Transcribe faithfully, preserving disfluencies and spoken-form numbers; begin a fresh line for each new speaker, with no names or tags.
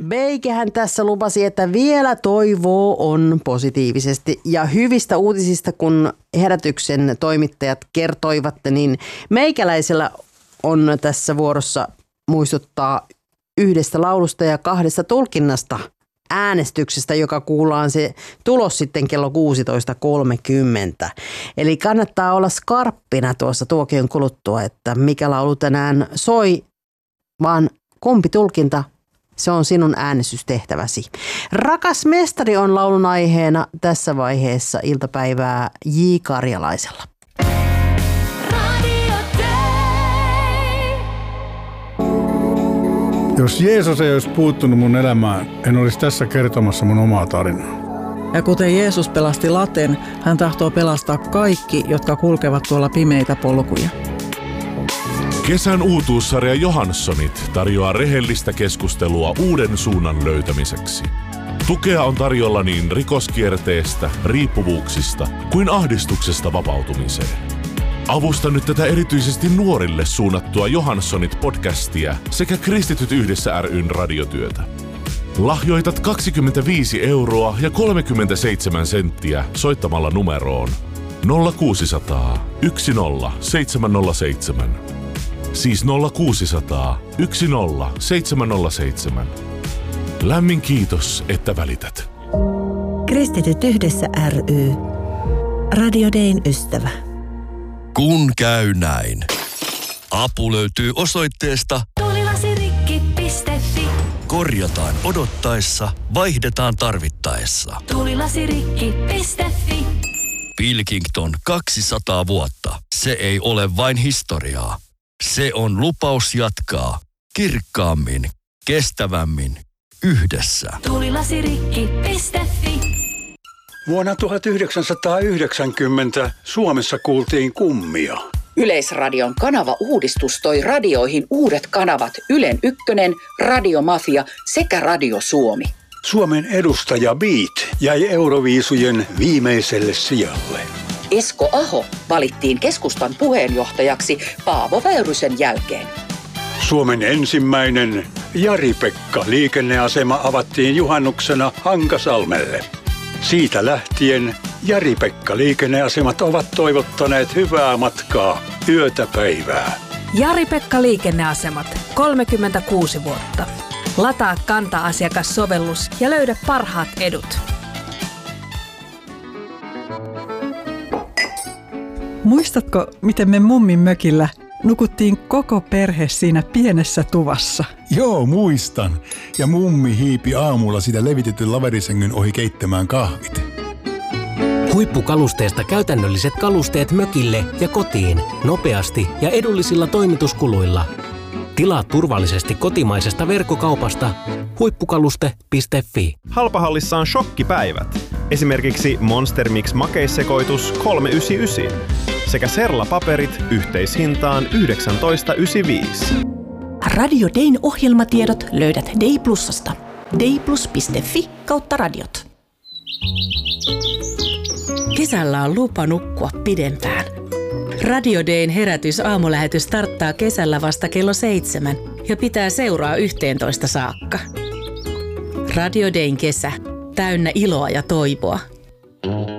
Beigehän tässä lupasi, että vielä toivoo on positiivisesti. Ja hyvistä uutisista, kun herätyksen toimittajat kertoivat, niin meikäläisellä on tässä vuorossa muistuttaa yhdestä laulusta ja kahdesta tulkinnasta äänestyksestä, joka kuullaan se tulos sitten kello kuusitoista kolmekymmentä. Eli kannattaa olla skarppina tuossa tuokion kuluttua, että mikä laulu tänään soi, vaan kumpi tulkinta, se on sinun äänestystehtäväsi. Rakas mestari on laulun aiheena tässä vaiheessa iltapäivää J. Karjalaisella.
Jos Jeesus ei olisi puuttunut mun elämään, en olisi tässä kertomassa mun omaa tarinaa.
Ja kuten Jeesus pelasti laten, hän tahtoo pelastaa kaikki, jotka kulkevat tuolla pimeitä polkuja.
Kesän uutuussarja Johanssonit tarjoaa rehellistä keskustelua uuden suunnan löytämiseksi. Tukea on tarjolla niin rikoskierteestä, riippuvuuksista kuin ahdistuksesta vapautumiseen. Avusta nyt tätä erityisesti nuorille suunnattua Johanssonit-podcastia sekä Kristityt yhdessä ry:n radiotyötä. Lahjoitat kaksikymmentäviisi euroa ja kolmekymmentäseitsemän senttiä soittamalla numeroon nolla kuusisataa yksi nolla seitsemän nolla seitsemän. Siis nolla kuusisataa yksi nolla seitsemän nolla seitsemän. Lämmin kiitos, että välität.
Kristityt yhdessä ry. Radio Dayn ystävä.
Kun käy näin. Apu löytyy osoitteesta
tulilasirikki piste fi.
Korjataan odottaessa, vaihdetaan tarvittaessa.
tulilasirikki piste fi.
Pilkington kaksisataa vuotta. Se ei ole vain historiaa. Se on lupaus jatkaa kirkkaammin, kestävämmin, yhdessä.
tulilasirikki piste fi.
Vuonna tuhatyhdeksänsataayhdeksänkymmentä Suomessa kuultiin kummia.
Yleisradion kanava-uudistus toi radioihin uudet kanavat Ylen Ykkönen, Radiomafia sekä Radio Suomi.
Suomen edustaja Beat jäi Euroviisujen viimeiselle sijalle.
Esko Aho valittiin keskustan puheenjohtajaksi Paavo Väyrysen jälkeen.
Suomen ensimmäinen Jari-Pekka liikenneasema avattiin juhannuksena Hankasalmelle. Siitä lähtien Jari-Pekka liikenneasemat ovat toivottaneet hyvää matkaa yötä päivää.
Jari-Pekka liikenneasemat, kolmekymmentäkuusi vuotta. Lataa Kanta-asiakassovellus ja löydä parhaat edut.
Muistatko, miten me mummin mökillä nukuttiin koko perhe siinä pienessä tuvassa?
Joo, muistan. Ja mummi hiipi aamulla sitä levitetyn laverisängyn ohi keittämään kahvit.
Huippukalusteesta käytännölliset kalusteet mökille ja kotiin nopeasti ja edullisilla toimituskuluilla. Tilaa turvallisesti kotimaisesta verkkokaupasta huippukaluste piste fi.
Halpahallissa on shokkipäivät. Esimerkiksi Monster Mix makeissekoitus kolme yhdeksänkymmentäyhdeksän sekä Serla-paperit yhteishintaan yhdeksäntoista yhdeksänkymmentäviisi.
Radio Dayn ohjelmatiedot löydät Day Plusasta. dayplus piste fi kautta radiot.
Kesällä on lupa nukkua pidempään. Radio Dayn herätys aamulähetys starttaa kesällä vasta kello seitsemän ja pitää seuraa yhteentoista saakka. Radio Dayn kesä. Täynnä iloa ja toivoa.